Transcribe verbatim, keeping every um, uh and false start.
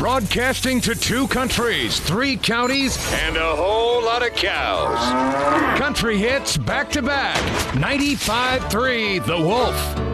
Broadcasting to two countries, three counties, and a whole lot of cows. Country hits back to back. ninety-five point three The Wolf.